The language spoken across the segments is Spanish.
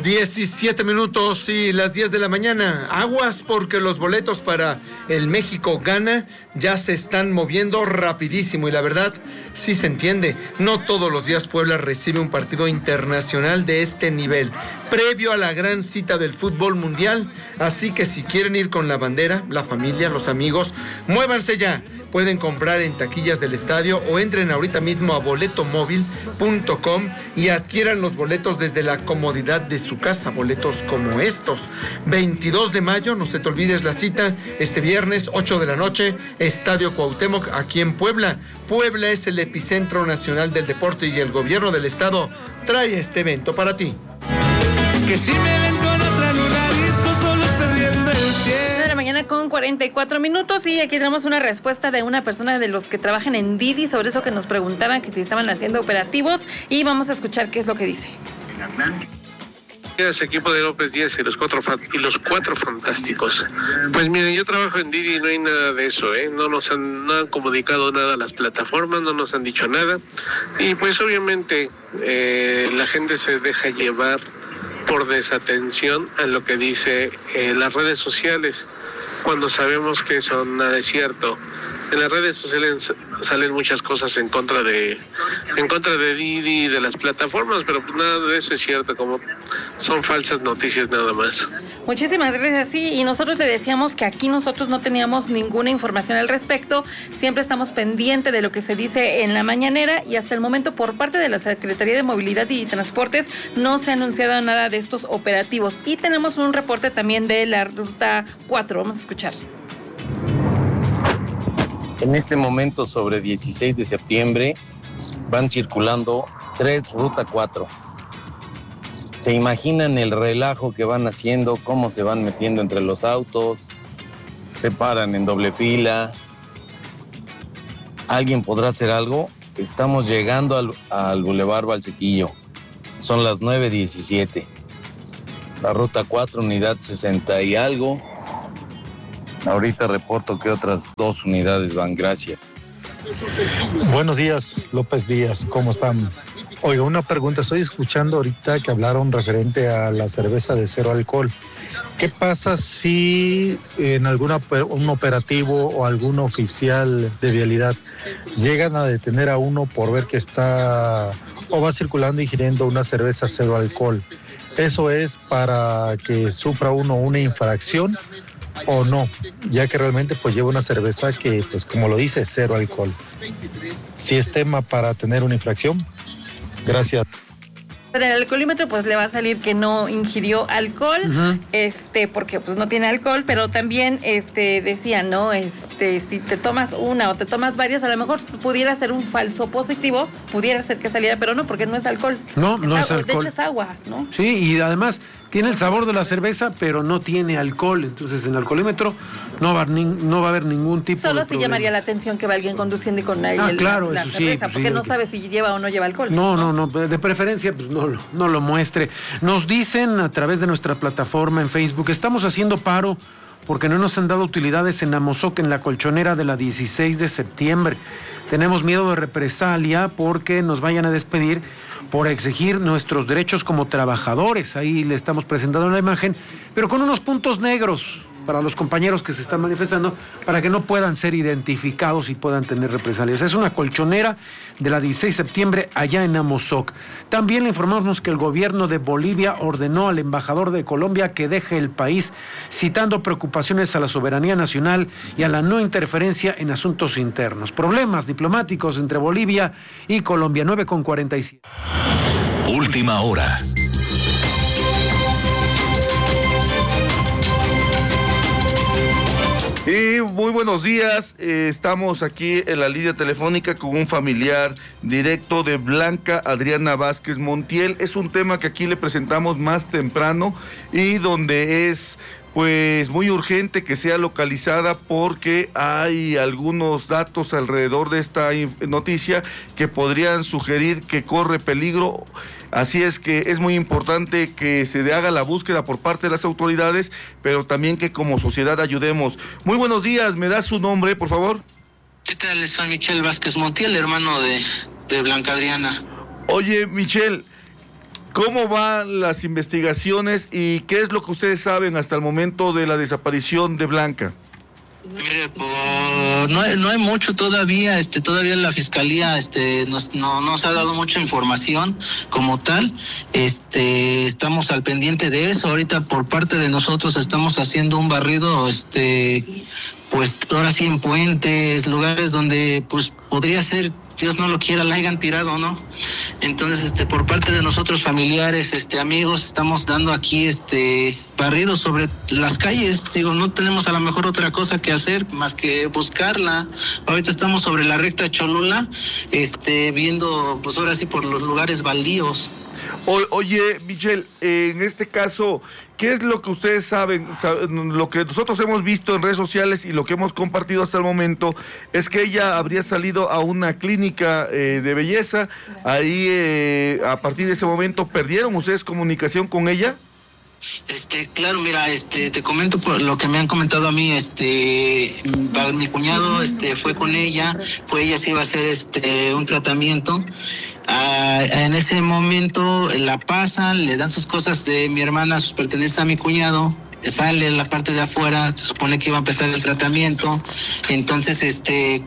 17 minutos y las 10 de la mañana. Aguas porque los boletos para el México-Ghana ya se están moviendo rapidísimo y la verdad, sí se entiende. No todos los días Puebla recibe un partido internacional de este nivel, previo a la gran cita del fútbol mundial. Así que si quieren ir con la bandera, la familia, los amigos, muévanse ya. Pueden comprar en taquillas del estadio o entren ahorita mismo a boletomóvil.com y adquieran los boletos desde la comodidad de su casa. Boletos como estos. 22 de mayo, no se te olvides la cita, este viernes, 8 de la noche, Estadio Cuauhtémoc, aquí en Puebla. Puebla es el epicentro nacional del deporte y el gobierno del estado trae este evento para ti. Que si me ven con otra en una disco, solo es perdiendo el tiempo. Mañana con 44 minutos y aquí tenemos una respuesta de una persona de los que trabajan en Didi sobre eso que nos preguntaban, que si estaban haciendo operativos, y vamos a escuchar qué es lo que dice. Ese equipo de López Díaz y los cuatro fantásticos. Pues miren, yo trabajo en Didi y no hay nada de eso, no han comunicado nada a las plataformas, no nos han dicho nada, y pues obviamente la gente se deja llevar por desatención a lo que dice las redes sociales, cuando sabemos que eso nada es cierto. En las redes sociales salen muchas cosas en contra de Didi y de las plataformas, pero pues nada de eso es cierto, como son falsas noticias nada más. Muchísimas gracias, sí, y nosotros le decíamos que aquí nosotros no teníamos ninguna información al respecto, siempre estamos pendientes de lo que se dice en la mañanera y hasta el momento por parte de la Secretaría de Movilidad y Transportes no se ha anunciado nada de estos operativos y tenemos un reporte también de la Ruta 4, vamos a escuchar. En este momento, sobre 16 de septiembre, van circulando 3 Ruta 4. ¿Se imaginan el relajo que van haciendo, cómo se van metiendo entre los autos? Se paran en doble fila. ¿Alguien podrá hacer algo? Estamos llegando al Boulevard Valsequillo. Son las 9:17. La Ruta 4, unidad 60 y algo. Ahorita reporto que otras 2 unidades van, gracias. Buenos días, López Díaz, ¿cómo están? Oiga, una pregunta, estoy escuchando ahorita que hablaron referente a la cerveza de cero alcohol. ¿Qué pasa si en un operativo o algún oficial de vialidad llegan a detener a uno por ver que está o va circulando ingiriendo una cerveza cero alcohol? ¿Eso es para que sufra uno una infracción o no? Ya que realmente pues lleva una cerveza que, pues como lo dice, cero alcohol. ¿Sí es tema para tener una infracción? Gracias. Pero el alcoholímetro pues le va a salir que no ingirió alcohol, porque pues no tiene alcohol, pero también decía, ¿no? Si te tomas una o te tomas varias, a lo mejor pudiera ser un falso positivo, pudiera ser que saliera, pero no, porque no es alcohol. No es alcohol. De hecho es agua, ¿no? Sí, y además tiene el sabor de la cerveza, pero no tiene alcohol, entonces en el alcoholímetro no va a haber ningún tipo Solo de si problema. Llamaría la atención que va alguien conduciendo y con la cerveza, porque no sabe si lleva o no lleva alcohol. No, de preferencia pues no lo muestre. Nos dicen a través de nuestra plataforma en Facebook, estamos haciendo paro porque no nos han dado utilidades en Amozoc, en la colchonera de la 16 de septiembre. Tenemos miedo de represalia porque nos vayan a despedir por exigir nuestros derechos como trabajadores. Ahí le estamos presentando la imagen, pero con unos puntos negros para los compañeros que se están manifestando, para que no puedan ser identificados y puedan tener represalias. Es una colchonera de la 16 de septiembre allá en Amozoc. También le informamos que el gobierno de Bolivia ordenó al embajador de Colombia que deje el país, citando preocupaciones a la soberanía nacional y a la no interferencia en asuntos internos. Problemas diplomáticos entre Bolivia y Colombia. 9:47. Última hora. Y muy buenos días, estamos aquí en la línea telefónica con un familiar directo de Blanca Adriana Vázquez Montiel. Es un tema que aquí le presentamos más temprano y donde es pues muy urgente que sea localizada porque hay algunos datos alrededor de esta noticia que podrían sugerir que corre peligro. Así es que es muy importante que se haga la búsqueda por parte de las autoridades, pero también que como sociedad ayudemos. Muy buenos días, ¿me da su nombre, por favor? ¿Qué tal? Soy Michel Vázquez Montiel, hermano de Blanca Adriana. Oye, Michel, ¿Cómo van las investigaciones y qué es lo que ustedes saben hasta el momento de la desaparición de Blanca? Mire, no hay mucho todavía, todavía la fiscalía no nos ha dado mucha información como tal. Estamos al pendiente de eso. Ahorita por parte de nosotros estamos haciendo un barrido, pues ahora sí en puentes, lugares donde pues podría ser, Dios no lo quiera, la hayan tirado, ¿no? Entonces, por parte de nosotros, familiares, amigos, estamos dando aquí barridos sobre las calles. Digo, no tenemos a lo mejor otra cosa que hacer más que buscarla. Ahorita estamos sobre la recta Cholula, viendo, pues ahora sí por los lugares baldíos. Oye, Michelle, en este caso, ¿qué es lo que ustedes saben? Lo que nosotros hemos visto en redes sociales y lo que hemos compartido hasta el momento es que ella habría salido a una clínica de belleza. Ahí, a partir de ese momento, ¿perdieron ustedes comunicación con ella? Claro, mira, te comento por lo que me han comentado a mí, mi cuñado, fue con ella, ella se iba a hacer, un tratamiento. En ese momento la pasan, le dan sus cosas de mi hermana, sus pertenencias a mi cuñado, sale en la parte de afuera, se supone que iba a empezar el tratamiento, entonces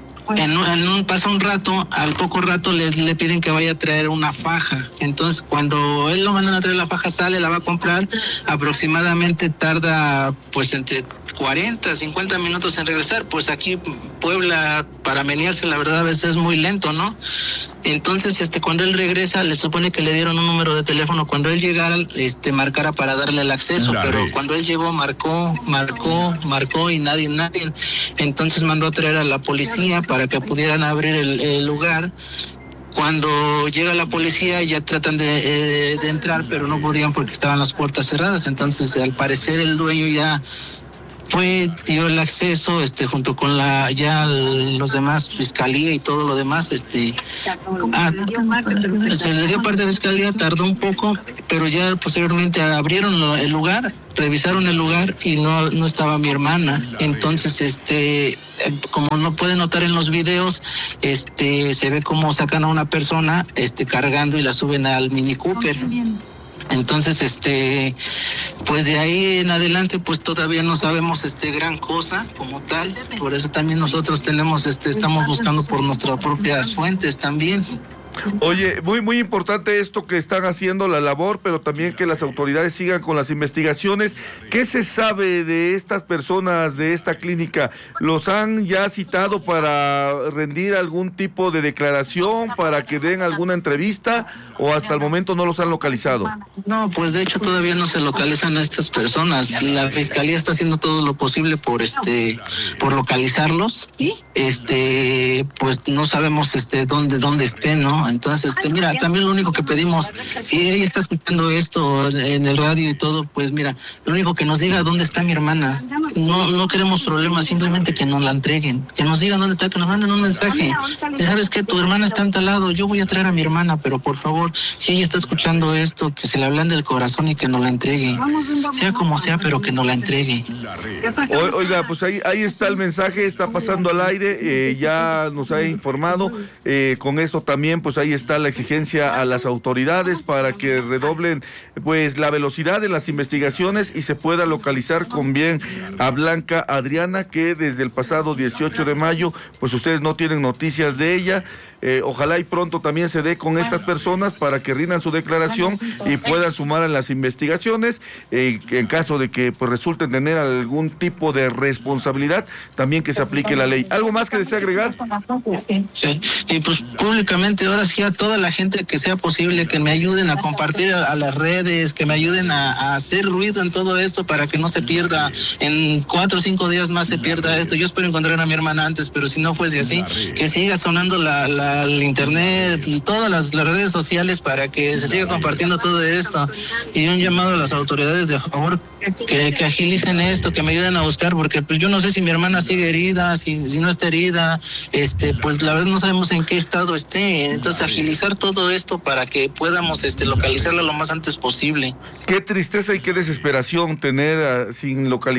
pasa un rato, al poco rato le piden que vaya a traer una faja. Entonces cuando él lo mandan a traer la faja, sale, la va a comprar, aproximadamente tarda pues entre 40, 50 minutos en regresar. Pues aquí Puebla, para menearse, la verdad a veces es muy lento, ¿no? Entonces, cuando él regresa, le supone que le dieron un número de teléfono. Cuando él llegara, marcara para darle el acceso, pero cuando él llegó, marcó y nadie. Entonces mandó a traer a la policía para que pudieran abrir el lugar. Cuando llega la policía ya tratan de entrar, pero no podían porque estaban las puertas cerradas. Entonces, al parecer, el dueño ya dio el acceso, junto con los demás, fiscalía y todo lo demás, se le dio parte de fiscalía, tardó un poco, pero ya posteriormente abrieron el lugar, revisaron el lugar y no estaba mi hermana. Entonces, como no pueden notar en los videos, se ve como sacan a una persona, cargando y la suben al Mini Cooper. Entonces, pues de ahí en adelante, pues todavía no sabemos gran cosa como tal. Por eso también nosotros estamos buscando por nuestras propias fuentes también. Oye, muy importante esto que están haciendo, la labor, pero también que las autoridades sigan con las investigaciones. ¿Qué se sabe de estas personas de esta clínica? ¿Los han ya citado para rendir algún tipo de declaración, para que den alguna entrevista, o hasta el momento no los han localizado? No, pues de hecho todavía no se localizan a estas personas. La fiscalía está haciendo todo lo posible por localizarlos. Pues no sabemos dónde estén, ¿no? Entonces, mira, también lo único que pedimos, si ella está escuchando esto en el radio y todo, pues mira, lo único que nos diga dónde está mi hermana. No queremos problemas, simplemente que nos la entreguen, que nos digan dónde está, que nos manden un mensaje. Si sabes que tu hermana está en tal lado, yo voy a traer a mi hermana, pero por favor, si ella está escuchando esto, que se le hablen del corazón y que nos la entregue, sea como sea, pero que nos la entregue. Oiga, pues ahí está el mensaje, está pasando al aire, ya nos ha informado, con esto también, pues ahí está la exigencia a las autoridades para que redoblen pues la velocidad de las investigaciones y se pueda localizar con bien a Blanca Adriana, que desde el pasado 18 de mayo, pues ustedes no tienen noticias de ella. Ojalá y pronto también se dé con estas personas para que rindan su declaración y puedan sumar a las investigaciones, en caso de que pues resulten tener algún tipo de responsabilidad, también que se aplique la ley. ¿Algo más que desea agregar? Sí, y pues públicamente ahora sí a toda la gente que sea posible, que me ayuden a compartir a las redes, que me ayuden a hacer ruido en todo esto para que no se pierda, en 4 o 5 días más se pierda esto. Yo espero encontrar a mi hermana antes, pero si no fuese así, que siga sonando el internet y todas las redes sociales para que se siga compartiendo todo esto, y un llamado a las autoridades de favor que agilicen esto, que me ayuden a buscar, porque pues yo no sé si mi hermana sigue herida, si no está herida, pues la verdad no sabemos en qué estado esté. Entonces agilizar todo esto para que podamos localizarla lo más antes posible. Qué tristeza y qué desesperación tener sin localizar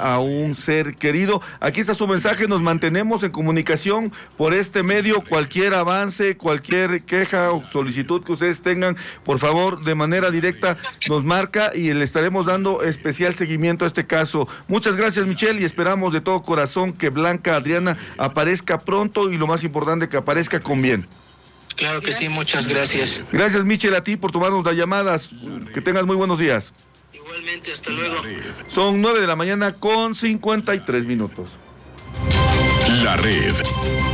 a un ser querido. Aquí está su mensaje, nos mantenemos en comunicación por este medio. Cualquier avance, cualquier queja o solicitud que ustedes tengan, por favor, de manera directa nos marca y le estaremos dando especial seguimiento a este caso. Muchas gracias, Michelle, y esperamos de todo corazón que Blanca Adriana aparezca pronto y lo más importante, que aparezca con bien. Claro que sí, muchas gracias. Gracias, Michelle, a ti por tomarnos las llamadas. Que tengas muy buenos días. Igualmente, hasta luego. Son 9 de la mañana con 53 minutos. La Red.